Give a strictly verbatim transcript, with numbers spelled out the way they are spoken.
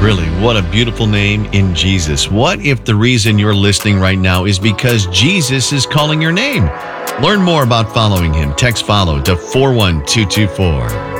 Really, what a beautiful name in Jesus. What if the reason you're listening right now is because Jesus is calling your name? Learn more about following him. Text follow to four one two two four.